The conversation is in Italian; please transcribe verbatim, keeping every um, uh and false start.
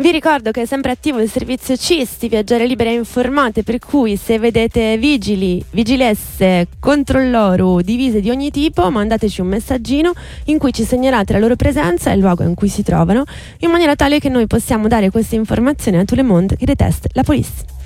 Vi ricordo che è sempre attivo il servizio C I S T, Viaggiare Libere e Informate, per cui se vedete vigili, vigilesse, controllori, divise di ogni tipo, mandateci un messaggino in cui ci segnalate la loro presenza e il luogo in cui si trovano, in maniera tale che noi possiamo dare queste informazioni a tout le monde che deteste la police.